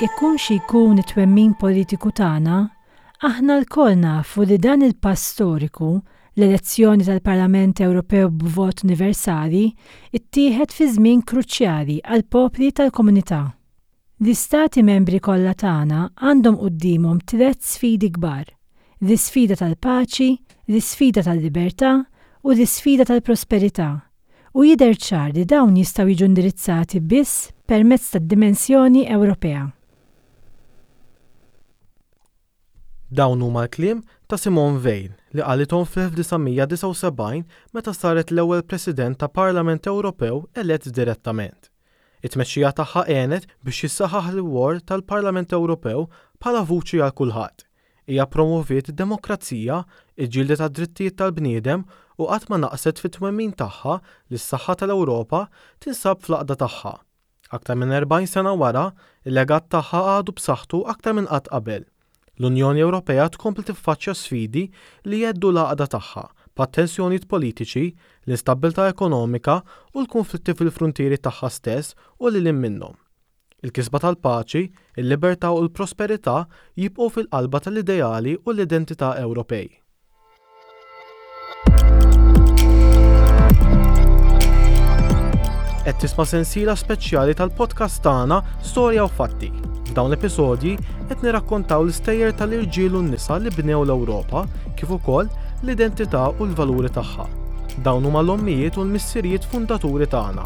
Ikun xi jkun it-twemmin politiku tagħna, aħna lkoll nafu li dan il-pass storiku, l-elezzjoni tal-Parlament Ewropew b'vot universali, ittieħed fi żmien kruċjali għall popli tal-komunità. L-istati membri kollha tagħna għandhom qudiemhom 3 sfidi kbar: l-isfida tal-paċi, l-isfida tal-libertà u l-isfida tal-prosperità. U jidher ċar li dawn jistgħu jiġu indirizzati biss permezz tad-dimensjoni Ewropea. Dawn huma l-kliem ta' Simone Veil li qalithom fl-1979 meta saret l-ewwel President ta' Parlament Ewropew elett direttament. It-tmexxija tagħha għenet biex jissaħħaħ l-wol tal-Parlament Ewropew bħala vuċi għal kulħadd. Hija promoviet id-demokrazija, il-ġilda tad-drittijiet tal-bniedem u qatt ma naqset fit-twemmin tagħha li s-saħħa tal-Ewropa tinsab fl-għaqda tagħha. Aktar minn 40 sena wara, il-legat tagħha għadu b'saħħtu aktar minn qatt qabel. L-Unjoni Ewropea tkompli tiffaċċja sfidi li jeddu l-għaqda tagħha b'attensjonijiet politiċi, l-instabilità ekonomika u l-konflitti fil-frontieri tagħha stess u lil minnhom. Il-kisba tal-paċi, il-libertà u l-prosperità jibqgħu fil-qalba tal-ideali u l-identità Ewropej. Qed tisma' sensiela speċjali tal-podcast tagħna Storja u Fatti. F'dawn l-episodji qed nirrakkontaw l-istejjer tal-irġiel u n-nisa li bnew l-Ewropa kif ukoll l-identità u l-valuri tagħha. Dawn huma l-ommijiet u l-missirijiet fundaturi tagħna.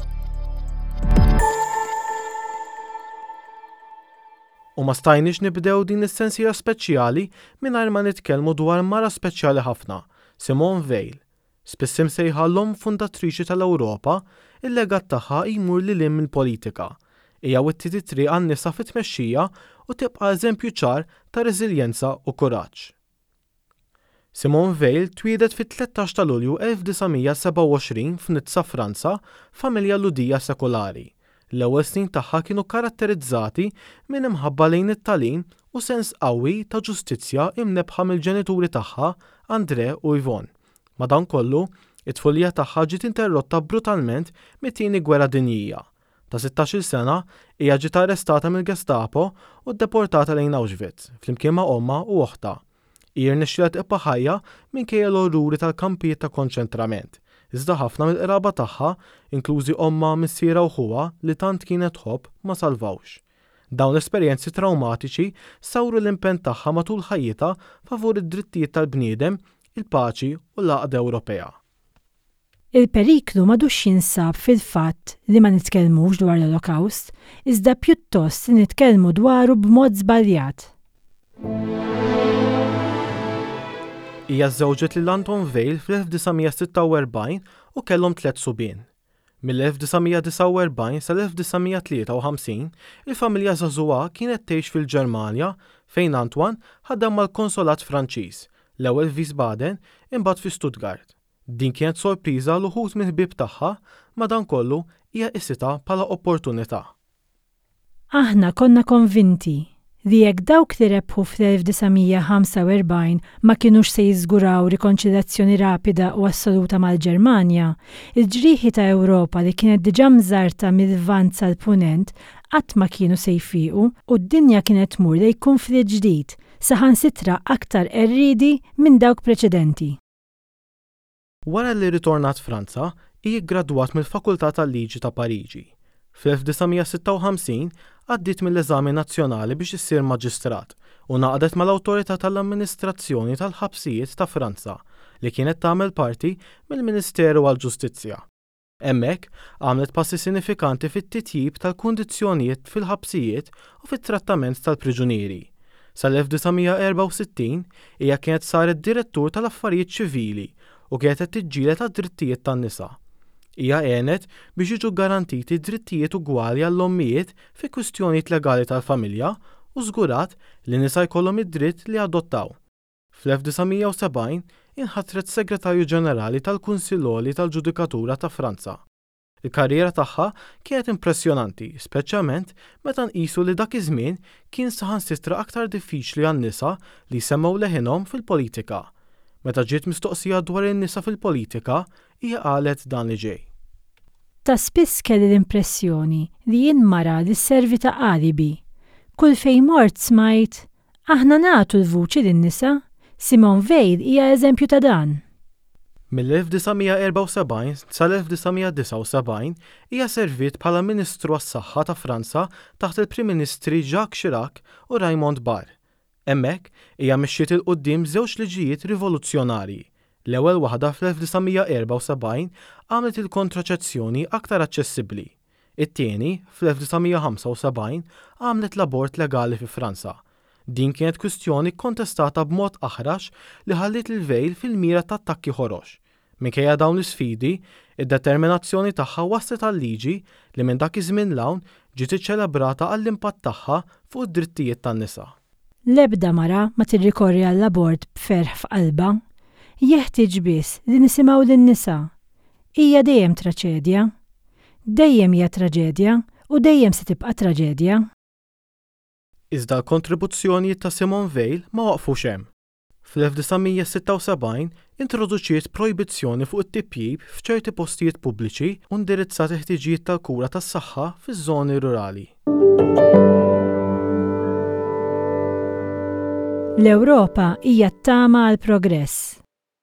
U ma stajniex nibdew din is-sensiela speċjali mingħajr ma nitkellmu dwar mara speċjali ħafna, Simone Veil. Spiss imsejħa l-omm fundatriċi tal-Ewropa, il-legat tagħha jmur lil hinn mill-politika. Hija wittiti triq għan-nisa fit-tmexxija u tibqa' eżempju ċar ta' reżiljenza u kuraġġ. Simone Veil twiedet fit-13 ta' Lulju 1927 f'Nizza, Franza, familja ludija sekolari. L-ewwel snin tagħha kienu karatterizzati minn imħabba lejn it-tagħlim u sens qawwi ta' ġustizzja imnebħa mill-ġenituri tagħha, André u Yvonne. Madankollu, it-tfulija tagħha ġiet interrotta brutalment mit-tieni gwerra dinjija. Ta' 16-il sena hija ġiet arrestata mill-Gestapo u ddeportata lejn Auschwitz flimkien ma' omma u oħta. Hi rnexxiela tibqa' ħajja minkejja l-orruri tal-kampijiet ta' konċentrament. Iżda ħafna mill-qraba tagħha, inklużi omma, missiera u ħuha li tant kienet tħobb ma salvawx. Dawn l-esperjenzi traumatiċi sawru l-impenn tagħha matul ħajjitha favur id-drittijiet tal-bniedem, il-paċi u l-għaqda Ewropea. Il-periklu m'għadux jinsab fil-fatt li ma nitkellmux dwar l-Olokawst, iżda pjuttost li nitkellmu dwaru b'mod żbaljat. Hija żżewġet lil Anton Veil fl-1946 u kellhom 3 subien. Mill-1949 sal-1953 il-familja żagħżugħa kienet tgħix fil-Ġermanja fejn Antoine ħaddem mal-Konsolat Franċiż, l-ewwel f'Wiesbaden imbagħad fi Stuttgart. Din kienet sorpriża l uħud mill-ħbieb tagħha, madankollu hija qisitha bħala opportunità. Aħna konna konvinti li jekk dawk li rebħu fl-1945 ma kienux se jiżguraw rikonċiljazzjoni rapida u assoluta mal-Ġermanja, il-ġrieħi ta' Ewropa li kienet diġà mżarta mill-lvant sal-punent qatt ma kienu se jfiequ u d-dinja kienet tmur lejn konflitt ġdid, saħansitra aktar erriedi minn dawk preċedenti. Wara li ritornat Franza, hi ggradwat mill-Fakultà tal-Liġi ta' Pariġi. Fl-1956 għaddiet mill-eżami nazzjonali biex issir maġistrat u naqdet mal-Awtorità tal-Amministrazzjoni tal-Ħabsijiet ta' Franza li kienet tagħmel parti mill-Ministeru għall-Ġustizzja. Hemmhekk għamlet passi sinifikanti fit-titjib tal-kundizzjonijiet fil-ħabsijiet u fit-trattament tal-priġunieri. Sal-1964 hija kienet saret direttur tal-affarijiet ċivili u kienet qed tiġġieled għad-drittijiet tan-nisa. Hija għenet biex jiġu garantiti drittijiet ugwali għall-ommijiet fi kwistjonijiet legali tal-familja u żgurat li nisa jkollhom id-dritt li adottaw. Fl-1970 inħatret Segretarju Ġenerali tal-Kunsill Għoli tal-Ġudikatura ta' Franza. Il-karriera tagħha kienet impressjonanti, speċjalment meta nqisu li dak iż-żmien kien saħansitra aktar diffiċli għan-nisa li semmew leħinhom fil-politika. Meta ġiet mistoqsija dwar in-nisa fil-politika, hija qalet dan li ġej. Ta' spiss kelli l-impressjoni li jien mara li sservi ta' qalibi. kull fejn mort smajt, aħna nagħtu l-vuċi lin-nisa, Simone Veil hija eżempju ta' dan. Mill-1974 sal-1979 hija servit bħala Ministru għas-Saħħa ta' Franza taħt il-Prim Ministri Jacques Chirac u Raymond Barre. Hemmhekk hija mexxiet il quddiem żewġ liġijiet rivoluzzjonarji. L-ewwel waħda fl-1974 għamlet il-kontraċezzjoni aktar aċċessibbli. It-tieni fl-1975 għamlet l-abort legali fi Franza. Din kienet kwistjoni kontestata b'mod aħrax li ħallit il-Veil fil-mira ta' attakki ħorox. Minkejja dawn l-isfidi, id-determinazzjoni tagħha waslet għal-liġi li minn dak iż-żmien l-hawn ġiet iċċelebrata għall-impatt tagħha fuq id-drittijiet tan-nisa. L-ebda mara ma tirrikorri għall-abort b'ferħ f'qalba, jeħtieġ biss li nisimgħu lin-nisa. Hija dejjem traċedja. Dejjem hija traġedja u dejjem se tibqa' traġedja. Iżda l-kontribuzzjonijiet ta' Simone Veil ma waqfux hemm. Fl-1976 introduċiet projbizzjoni fuq it-tipjib f'ċerti postijiet pubbliċi u indirizzat il-ħtiġijiet tal-kura tas-saħħa fiż-żoni rurali. L-Ewropa hija t-tama għal progress.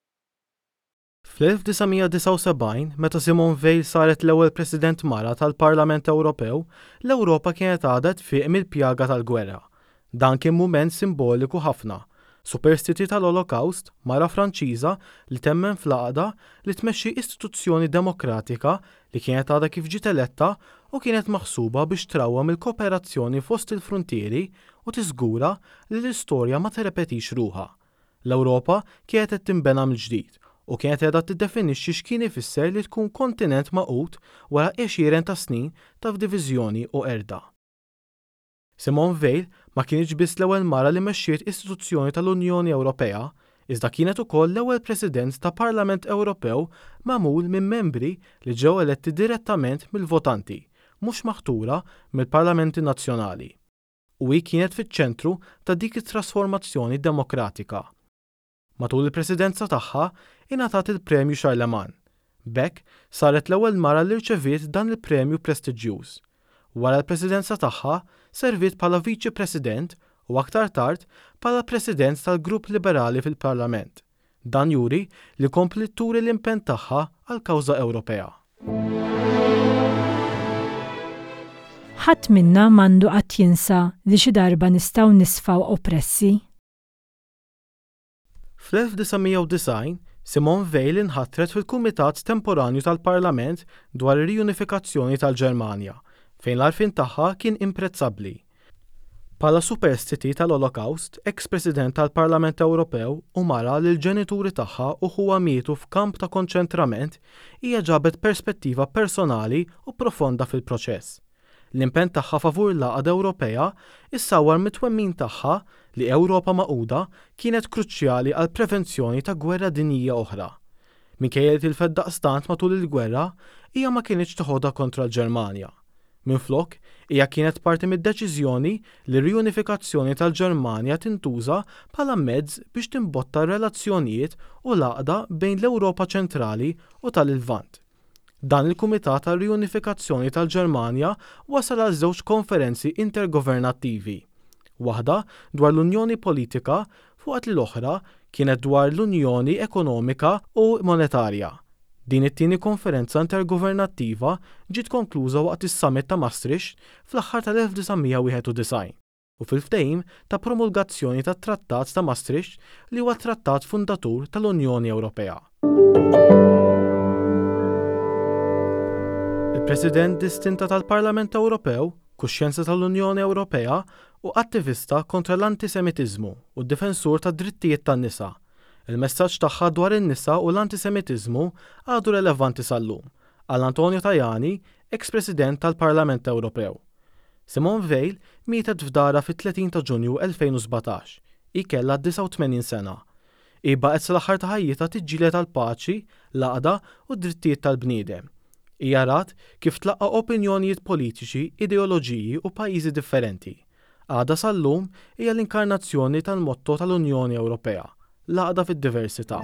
Fl-1979, meta Simone Veil saret l-ewwel President mara tal-Parlament Ewropew, l-Ewropa kienet għadha tfieq mill-pjaga tal-gwerra. Dan kien mument simboliku ħafna. Superstiti tal-Holocaust, mara Franċiża li temmen fl-għaqda li tmexxi istituzzjoni demokratika li kienet għadha kif ġiet eletta u kienet maħsuba biex trawwam il-kooperazzjoni fost il-frontieri u tiżgura li l-istorja ma tirrepetix ruħha. L-Ewropa kienet qed tinbena mill-ġdid u kienet qiegħda tiddefinixxi x'kien ifisser li tkun kontinent maqut wara għexieren ta' snin ta' f'diviżjoni u erda. Simone Veil ma kienx biss l-ewwel mara li mexxiet istituzzjoni tal-Unjoni Ewropea, iżda kienet ukoll l-ewwel President ta' Parlament Ewropew magħmul minn membri li ġew eletti direttament mill-votanti, mhux maħtura mill-Parlamenti Nazzjonali. U hi kienet fiċ-ċentru ta' dik it-trasformazzjoni demokratika. Matul il-presidenza tagħha ingħatat il-Premju Charlemagne. B'hekk saret l-ewwel mara li rċeviet dan il-premju prestiġjuż. Wara l-presidenza tagħha serviet bħala Viċi President u aktar tard bħala President tal-Grupp Liberali fil-Parlament. Dan juri li kompli turi l-impenn tagħha għall-kawża Ewropea. Ħadd minna m'għandu qatt jinsa li xi darba nistgħu nisfgħu oppressi. Fl-1990, Simone Veil inħattret fil-Kumitat Temporanju tal-Parlament dwar ir-riunifikazzjoni tal-Ġermanja, fejn l-għarfien tagħha kien imprezzabbli. Bħala superstiti tal-Holocaust, ex-President tal-Parlament Ewropew u mara li l-ġenituri tagħha u huwa mietu f'kamp ta' konċentrament hija ġabet perspettiva personali u profonda fil-proċess. L-impenn tagħha favur l-Għaqda Ewropea issawwar mit-twemmin tagħha li Ewropa Magħquda kienet kruċjali għal prevenzjoni ta' gwerra dinjija oħra. Minkejja li tilfed daqstant matul il-gwerra, hija ma kienx toħodha kontra l-Ġermanja. Minflok, hija kienet parti mid-deċiżjoni li r-riunifikazzjoni tal-Ġermanja tintuża bħala mezz biex timbotta relazzjonijiet u l-għaqda bejn l-Ewropa ċentrali u tal-Lvant. Dan il-Kumitat tal-Riunifikazzjoni tal-Ġermanja wasal għal żewġ konferenzi intergovernattivi. Waħda dwar l-Unjoni Politika fuq li l-oħra kienet dwar l-Unjoni Ekonomika u Monetarja. Din it-tieni konferenza intergovernattiva ġiet konkluża waqt is-Summit ta' Maastricht fl-aħħar tal-1991 u fil-ftehim ta' promulgazzjoni tat-Trattat ta' Maastricht li huwa trattat fundatur tal-Unjoni Ewropea. Il-President distinta tal-Parlament Ewropew, kuxjenza tal-Unjoni Ewropea u attivista kontra l-antisemitiżmu u d-difensur tad-drittijiet tan-nisa. Il-messaġġ tagħha dwar in-nisa u l-antisemitiżmu għadu relevanti sal-lum għal Antonio Tajani, ex-President tal-Parlament Ewropew. Simone Veil mietet f'dara fit-30 ta' Ġunju 2017. Hi kellha 89 sena. Hi baqgħet sal-aħħar ta' ħajjitha tiġġieled għall-paċi, l-għaqda u d-drittijiet tal-bniedem. Hija rat kif tlaqqa opinjonijiet politiċi, ideoloġiji u pajjiżi differenti. Għada sal-lum hija l-inkarnazzjoni tal-motto tal-Unjoni Ewropea, l-għaqda fid-diversità.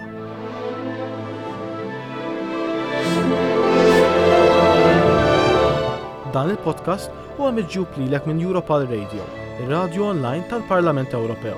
Dan il-podcast huwa miġġub lilek minn Europal Radio. ir-radju online tal-Parlament Ewropew.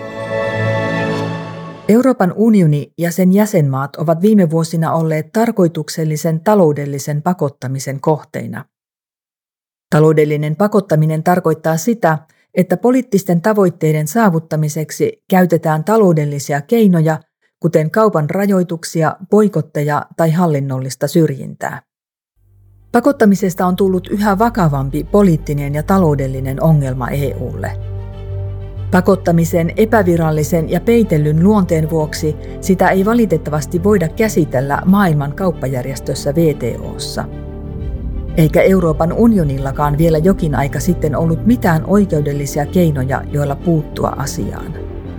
Euroopan unioni ja sen jäsenmaat ovat viime vuosina olleet tarkoituksellisen taloudellisen pakottamisen kohteina. Taloudellinen pakottaminen tarkoittaa sitä, että poliittisten tavoitteiden saavuttamiseksi käytetään taloudellisia keinoja, kuten kaupan rajoituksia, boikotteja tai hallinnollista syrjintää. Pakottamisesta on tullut yhä vakavampi poliittinen ja taloudellinen ongelma EU:lle. Pakottamisen epävirallisen ja peitellyn luonteen vuoksi sitä ei valitettavasti voida käsitellä maailman kauppajärjestössä WTO:ssa. Eikä Euroopan unionillakaan vielä jokin aika sitten ollut mitään oikeudellisia keinoja, joilla puuttua asiaan.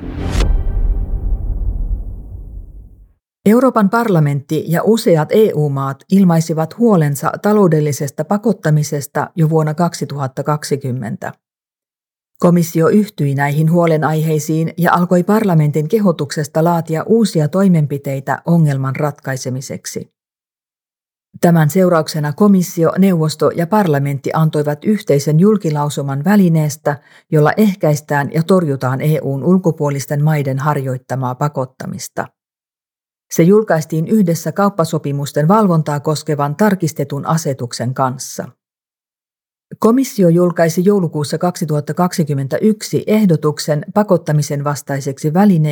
Euroopan parlamentti ja useat EU-maat ilmaisivat huolensa taloudellisesta pakottamisesta jo vuonna 2020. Komissio yhtyi näihin huolenaiheisiin ja alkoi parlamentin kehotuksesta laatia uusia toimenpiteitä ongelman ratkaisemiseksi. Tämän seurauksena komissio, neuvosto ja parlamentti antoivat yhteisen julkilausuman välineestä, jolla ehkäistään ja torjutaan EU:n ulkopuolisten maiden harjoittamaa pakottamista. Se julkaistiin yhdessä kauppasopimusten valvontaa koskevan tarkistetun asetuksen kanssa. Komissio julkaisi joulukuussa 2021 ehdotuksen pakottamisen vastaiseksi välineeksi,